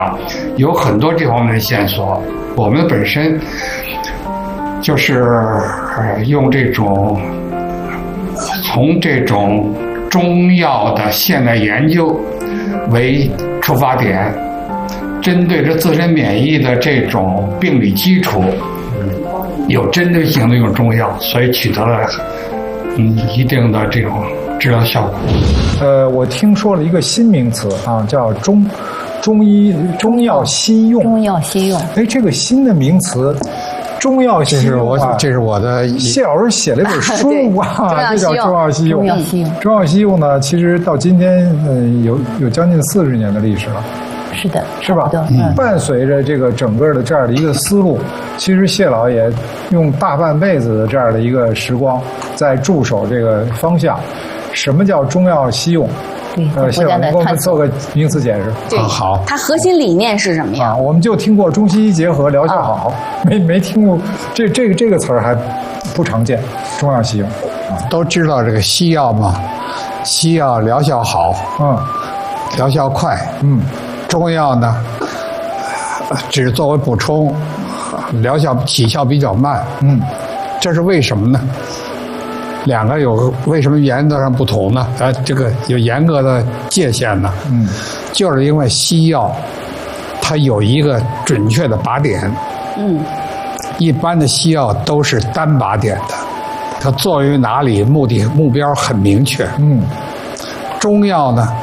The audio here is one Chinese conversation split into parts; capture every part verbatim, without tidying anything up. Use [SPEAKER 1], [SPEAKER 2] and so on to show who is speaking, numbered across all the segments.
[SPEAKER 1] 有很多这方面的线索。我们本身就是用这种从这种中药的现代研究为出发点，针对着自身免疫的这种病理基础，有针对性的用中药，所以取得了嗯一定的这种治疗效果。
[SPEAKER 2] 呃，我听说了一个新名词啊，叫中中医中药西用。
[SPEAKER 3] 中药西用。
[SPEAKER 2] 哎，这个新的名词。中药西用、啊，
[SPEAKER 1] 这是我的
[SPEAKER 2] 谢老师写了一本书啊，这叫中药西用。
[SPEAKER 3] 中药西用，
[SPEAKER 2] 中药西用呢，其实到今天，呃，有有将近四十年的历史了。
[SPEAKER 3] 是的，
[SPEAKER 2] 是吧？
[SPEAKER 3] 嗯，
[SPEAKER 2] 伴随着这个整个的这样的一个思路，其实谢老也用大半辈子的这样的一个时光，在驻守这个方向。什么叫中药西用？
[SPEAKER 3] 对，
[SPEAKER 2] 呃，谢老，你给我们做个名词解释。
[SPEAKER 4] 对，好。它核心理念是什么呀？
[SPEAKER 2] 啊，我们就听过中西医结合，疗效好，啊、没没听过这这个这个词儿还不常见。中药西用，
[SPEAKER 1] 啊、都知道这个西药嘛，西药疗效好，嗯，疗效快，嗯，中药呢，只作为补充，疗效起效比较慢，嗯，这是为什么呢？两个有为什么原则上不同呢？呃，这个有严格的界限呢。嗯，就是因为西药它有一个准确的靶点。嗯，一般的西药都是单靶点的，它作用于哪里，目的目标很明确。嗯，中药呢，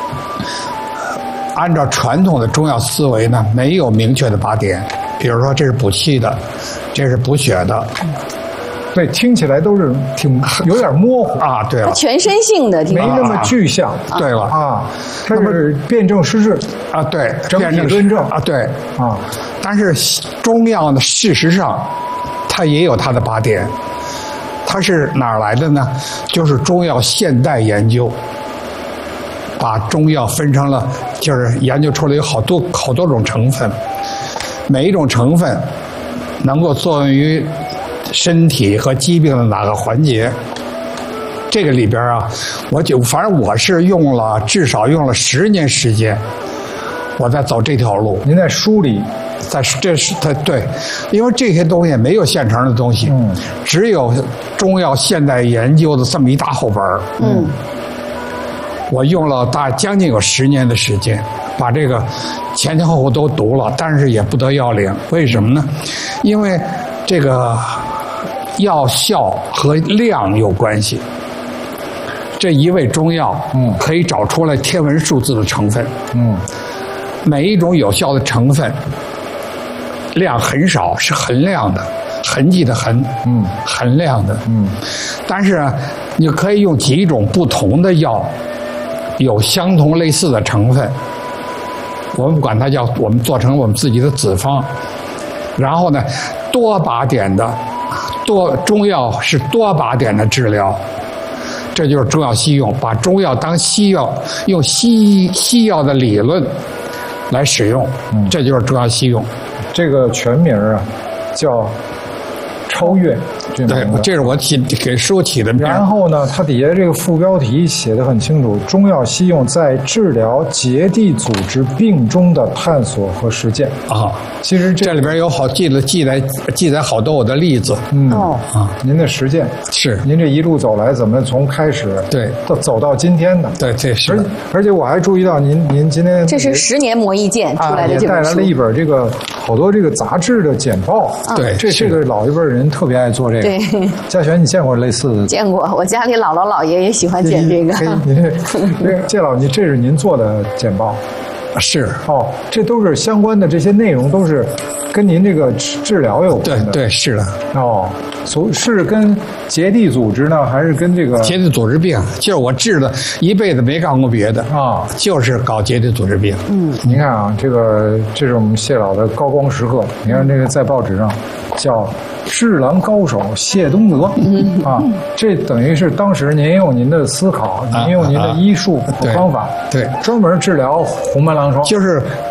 [SPEAKER 1] 按照传统的中药思维呢，没有明确的靶点。比如说，这是补气的，这是补血的。
[SPEAKER 2] 对，听起来都是挺有点模糊
[SPEAKER 1] 啊。对了，
[SPEAKER 4] 它全身性的，
[SPEAKER 2] 没那么具象。
[SPEAKER 1] 啊、对了
[SPEAKER 2] 啊，它是辨证施治
[SPEAKER 1] 啊，对，
[SPEAKER 2] 整体论证
[SPEAKER 1] 啊，对
[SPEAKER 2] 啊。
[SPEAKER 1] 但是中药呢，事实上它也有它的靶点，它是哪儿来的呢？就是中药现代研究，把中药分成了，就是研究出来有好多好多种成分，每一种成分能够作用于身体和疾病的哪个环节？这个里边啊，我就反正我是用了至少用了十年时间，我在走这条路。
[SPEAKER 2] 您在梳理，
[SPEAKER 1] 在这是它对，因为这些东西没有现成的东西，嗯，只有中药现代研究的这么一大厚本儿，嗯，我用了大将近有十年的时间，把这个前前后后都读了，但是也不得要领。为什么呢？因为这个药效和量有关系。这一味中药，嗯，可以找出来天文数字的成分，嗯，每一种有效的成分量很少，是衡量的，痕迹的痕，嗯，衡量的，嗯，但是呢，你可以用几种不同的药，有相同类似的成分，我们管它叫我们做成我们自己的子方，然后呢，多靶点的。多中药是多靶点的治疗，这就是中药西用，把中药当西药，用西医西药的理论来使用，嗯，这就是中药西用。
[SPEAKER 2] 这个全名啊，叫超越。
[SPEAKER 1] 对，这是我起给书起的名。
[SPEAKER 2] 然后呢，它底下这个副标题写得很清楚：中药西用在治疗结缔组织病中的探索和实践
[SPEAKER 1] 啊。
[SPEAKER 2] 其实 这,
[SPEAKER 1] 这里边有好记了记载记载好多我的例子。
[SPEAKER 2] 嗯哦啊，您的实践
[SPEAKER 1] 是
[SPEAKER 2] 您这一路走来怎么从开始
[SPEAKER 1] 对
[SPEAKER 2] 到走到今天的？
[SPEAKER 1] 对，这是。
[SPEAKER 2] 而而且我还注意到您您今天
[SPEAKER 4] 这是十年磨一剑出来的这本书，
[SPEAKER 2] 啊、也带来了一本这个好多这个杂志的简报。
[SPEAKER 4] 啊、
[SPEAKER 1] 对，
[SPEAKER 2] 这这个老一辈人特别爱做这个。
[SPEAKER 4] 对，
[SPEAKER 2] 嘉璇，你见过类似的？
[SPEAKER 4] 见过，我家里姥姥姥爷也喜欢剪这个。
[SPEAKER 2] 您这介老，你这是您做的简报？
[SPEAKER 1] 是
[SPEAKER 2] 哦，这都是相关的这些内容，都是跟您这个治疗有关的。
[SPEAKER 1] 对对，是的。
[SPEAKER 2] 哦，所是跟结缔组织呢，还是跟这个
[SPEAKER 1] 结缔组织病？就是我治的一辈子没干过别的
[SPEAKER 2] 啊，
[SPEAKER 1] 就是搞结締组织病。
[SPEAKER 2] 嗯，您看啊，这个这是我们谢老的高光时刻。你看这个在报纸上叫治郎高手谢东泽，嗯啊，这等于是当时您用您的思考，您用您的医术和方法，
[SPEAKER 1] 对，
[SPEAKER 2] 专门治疗红斑狼疮。
[SPEAKER 1] 就是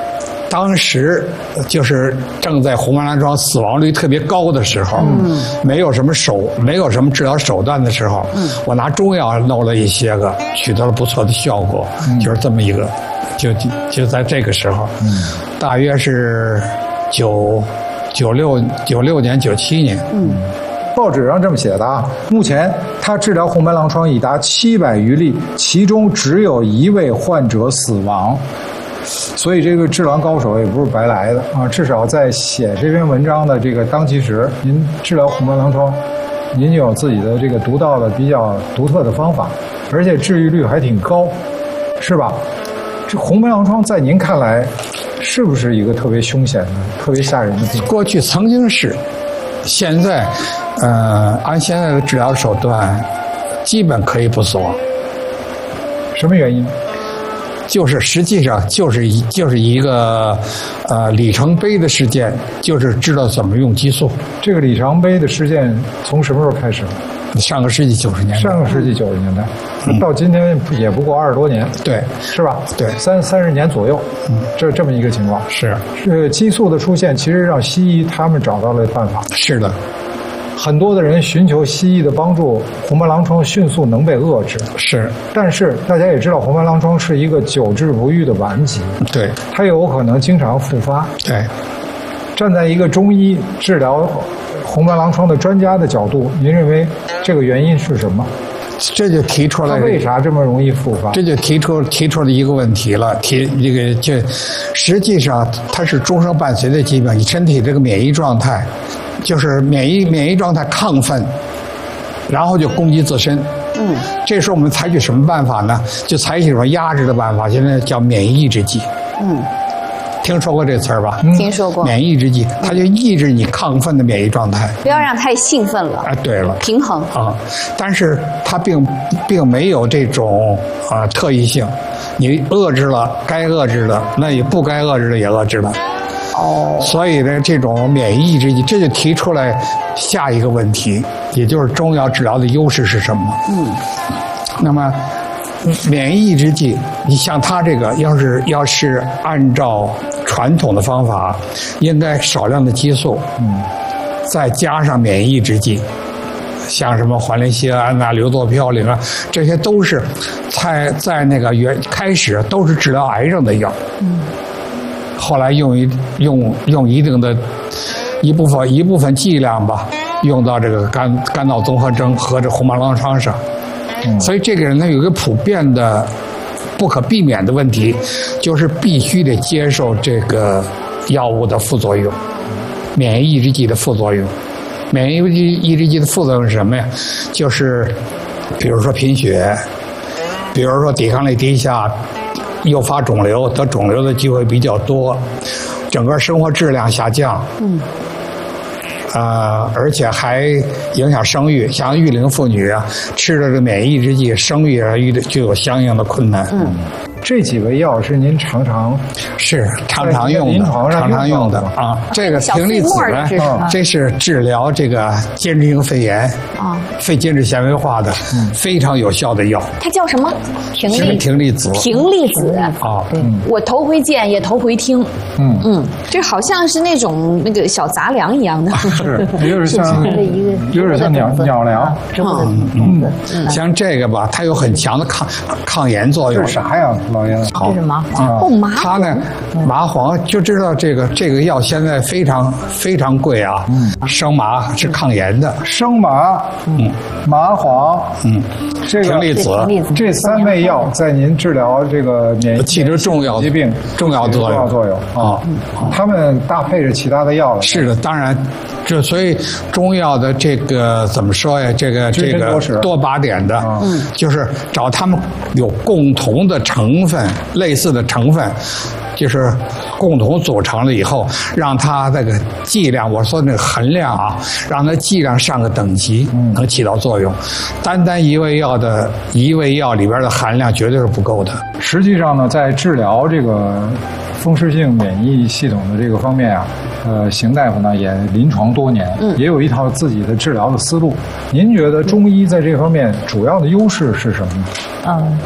[SPEAKER 1] 当时就是正在红斑狼疮死亡率特别高的时候，嗯，没有什么手，没有什么治疗手段的时候，嗯，我拿中药弄了一些个，取得了不错的效果，嗯、就是这么一个，就就在这个时候，嗯，大约是九九六九六年九七年，嗯。
[SPEAKER 2] 报纸上这么写的啊，目前他治疗红斑狼疮已达七百余例，其中只有一位患者死亡，所以这个治疗高手也不是白来的啊！至少在写这篇文章的这个当其时，您治疗红斑狼疮，您有自己的这个独到的、比较独特的方法，而且治愈率还挺高，是吧？这红斑狼疮在您看来，是不是一个特别凶险的、特别吓人的病？
[SPEAKER 1] 过去曾经是。现在，呃，按现在的治疗手段，基本可以不死亡。
[SPEAKER 2] 什么原因？
[SPEAKER 1] 就是实际上就是一就是一个呃里程碑的事件，就是知道怎么用激素。
[SPEAKER 2] 这个里程碑的事件从什么时候开始？
[SPEAKER 1] 上个世纪九十年代。
[SPEAKER 2] 上个世纪九十年代，嗯、到今天也不过二十多年。
[SPEAKER 1] 对，
[SPEAKER 2] 是吧？
[SPEAKER 1] 对，
[SPEAKER 2] 三三十年左右。嗯，这这么一个情况。
[SPEAKER 1] 是，
[SPEAKER 2] 这激素的出现，其实让西医他们找到了办法。
[SPEAKER 1] 是的。
[SPEAKER 2] 很多的人寻求西医的帮助，红斑狼疮迅速能被遏制。
[SPEAKER 1] 是，
[SPEAKER 2] 但是大家也知道，红斑狼疮是一个久治不愈的顽疾。
[SPEAKER 1] 对，
[SPEAKER 2] 它有可能经常复发。
[SPEAKER 1] 对，
[SPEAKER 2] 站在一个中医治疗红斑狼疮的专家的角度，您认为这个原因是什么？
[SPEAKER 1] 这就提出来，
[SPEAKER 2] 它为啥这么容易复发？
[SPEAKER 1] 这就提出提出了一个问题了。提这个这，实际上它是终生伴随的疾病，你身体这个免疫状态。就是免疫免疫状态亢奋，然后就攻击自身。嗯，这时候我们采取什么办法呢？就采取什么压制的办法，现在叫免疫抑制剂。嗯，听说过这词儿吧？
[SPEAKER 4] 嗯、听说过。
[SPEAKER 1] 免疫抑制剂，它就抑制你亢奋的免疫状态，
[SPEAKER 4] 不要让太兴奋了。
[SPEAKER 1] 哎，对了，
[SPEAKER 4] 平衡
[SPEAKER 1] 啊。但是它并并没有这种啊特异性，你遏制了该遏制的，那也不该遏制的也遏制了。哦，所以呢，这种免疫抑制剂，这就提出来下一个问题，也就是中药治疗的优势是什么？嗯，那么免疫抑制剂，你像它这个，要是要是按照传统的方法，应该少量的激素，嗯，再加上免疫抑制剂，像什么环磷酰胺呐、硫唑嘌呤啊，这些都是在在那个原开始都是治疗癌症的药。嗯。后来用一用用一定的一部分一部分剂量吧，用到这个肝肝脑综合征和这红斑狼疮上，嗯、所以这个人呢有一个普遍的不可避免的问题，就是必须得接受这个药物的副作用，免疫抑制剂的副作用。免疫抑制剂的副作用是什么呀？就是比如说贫血，比如说抵抗力低下。诱发肿瘤，得肿瘤的机会比较多，整个生活质量下降，嗯，呃，而且还影响生育，像育龄妇女啊，吃了这免疫抑制剂，生育啊遇就有相应的困难。嗯，这
[SPEAKER 2] 几味药是您常常
[SPEAKER 1] 是常常用的，常常用的啊。这个平利子呢，这是治疗这个间质性肺炎啊，肺间质纤维化的，非常有效的药。
[SPEAKER 4] 它叫什么？平利
[SPEAKER 1] 平利子。
[SPEAKER 4] 平利子
[SPEAKER 1] 啊，
[SPEAKER 4] 我头回见，也头回听。嗯嗯，这好像是那种那个小杂粮一样的，
[SPEAKER 2] 是有点像有点像鸟鸟粮。
[SPEAKER 1] 嗯嗯，像这个吧，它有很强的抗抗炎作用。
[SPEAKER 2] 这是啥呀？老爷子，
[SPEAKER 4] 这是麻黄。哦，麻黄。
[SPEAKER 1] 它呢，麻黄就知道这个这个药现在非常非常贵啊。嗯，生麻是抗炎的，
[SPEAKER 2] 生麻，嗯，麻黄，嗯，这个
[SPEAKER 1] 平利子，
[SPEAKER 2] 这三味药在您治疗这个免疫
[SPEAKER 1] 起着重要
[SPEAKER 2] 疾病
[SPEAKER 1] 重要作用
[SPEAKER 2] 重要作用啊。他们搭配着其他的药了。
[SPEAKER 1] 是的，当然，这所以中药的这个怎么说呀？这个这个多靶点的，嗯，就是找他们有共同的成分。类似的成分，就是共同组成了以后，让它这个剂量，我说那个含量啊，让它剂量上个等级，能起到作用。单单一味药的一味药里边的含量绝对是不够的。
[SPEAKER 2] 实际上呢，在治疗这个风湿性免疫系统的这个方面啊，呃，邢大夫呢也临床多年，嗯，也有一套自己的治疗的思路。您觉得中医在这方面主要的优势是什么呢？
[SPEAKER 3] 嗯。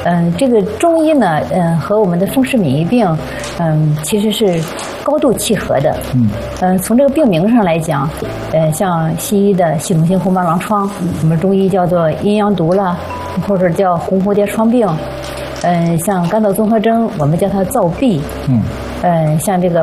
[SPEAKER 3] 嗯，这个中医呢，嗯，和我们的风湿免疫病，嗯，其实是高度契合的。嗯，嗯，从这个病名上来讲，呃，像西医的系统性红斑狼疮，我们中医叫做阴阳毒了，或者叫红蝴蝶疮病。嗯，像肝脏综合征，我们叫它燥痹。嗯。嗯，像这个